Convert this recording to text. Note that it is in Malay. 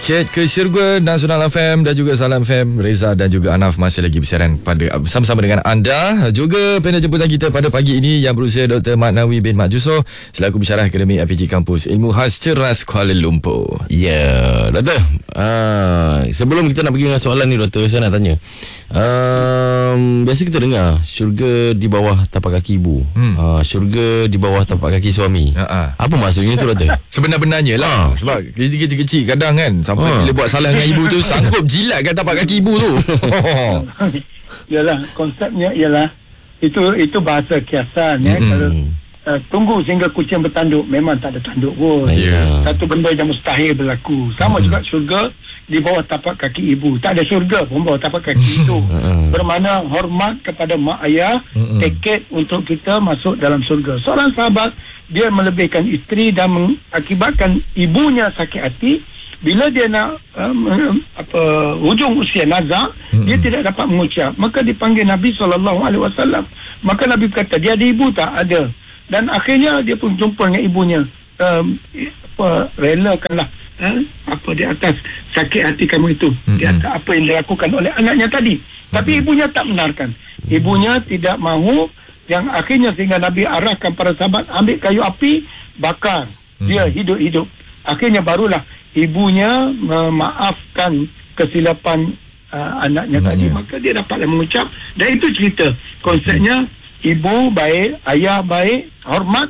Chat ke Syurga Nasional FM dan juga Salam FM. Reza dan juga Anaf masih lagi bersiaran bersama-sama dengan anda. Juga panel jemputan kita pada pagi ini yang berusia Dr. Maknawi bin Mat Jusuf selaku pensyarah Akademi RPG Kampus Ilmu Khas Ceras Kuala Lumpur. Ya, Doktor. Sebelum kita nak pergi dengan soalan ni, Doktor, saya nak tanya. Biasa kita dengar syurga di bawah tapak kaki ibu, syurga di bawah tapak kaki suami. Apa maksudnya tu, Doktor? Sebenar-benarnya lah. Sebab kecil-kecil kadang kan sampai bila buat salah dengan ibu tu sanggup jilatkan tapak kaki ibu tu. Yalah, konsepnya ialah itu bahasa kiasan ya. Kalau tunggu sehingga kucing bertanduk, memang tak ada tanduk pun. Satu benda yang mustahil berlaku. Sama juga syurga di bawah tapak kaki ibu. Tak ada syurga pun bawah tapak kaki itu. Bermakna hormat kepada mak ayah, tiket untuk kita masuk dalam syurga. Seorang sahabat, dia melebihkan isteri dan mengakibatkan ibunya sakit hati. Bila dia nak hujung usia nazak, dia tidak dapat mengucap, maka dipanggil Nabi SAW. Maka Nabi berkata, dia ada ibu tak? Ada. Dan akhirnya dia pun jumpa dengan ibunya. Relakanlah di atas sakit hati kamu itu, di atas apa yang dilakukan oleh anaknya tadi. Tapi ibunya tak benarkan. Ibunya tidak mahu, yang akhirnya sehingga Nabi arahkan para sahabat ambil kayu api, bakar dia hidup-hidup. Akhirnya barulah ibunya memaafkan kesilapan anaknya tadi, maka dia dapatlah mengucap. Dan itu cerita konsepnya, ibu baik, ayah baik, hormat